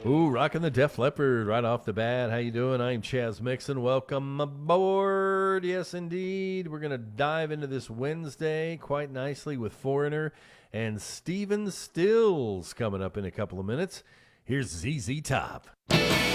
Ooh, rocking the Def Leppard right off the bat. How you doing? I'm Chaz Mixon. Welcome aboard. Yes, indeed. We're going to dive into this Wednesday quite nicely with Foreigner and Steven Stills coming up in a couple of minutes. Here's ZZ Top.